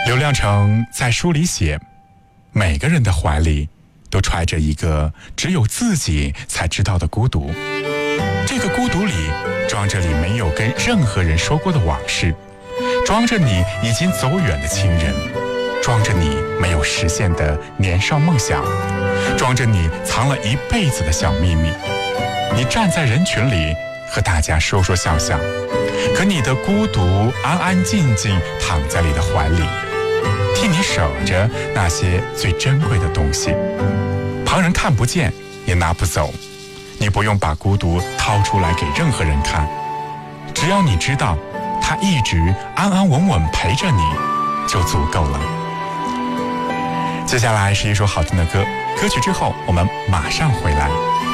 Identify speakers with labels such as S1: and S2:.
S1: 刘亮程在书里写，每个人的怀里都揣着一个只有自己才知道的孤独，这个孤独里装着你没有跟任何人说过的往事，装着你已经走远的亲人，装着你没有实现的年少梦想，装着你藏了一辈子的小秘密。你站在人群里和大家说说笑笑，可你的孤独安安静静躺在你的怀里，替你守着那些最珍贵的东西。旁人看不见也拿不走，你不用把孤独掏出来给任何人看，只要你知道他一直安安稳稳陪着你就足够了。接下来是一首好听的歌，歌曲之后我们马上回来。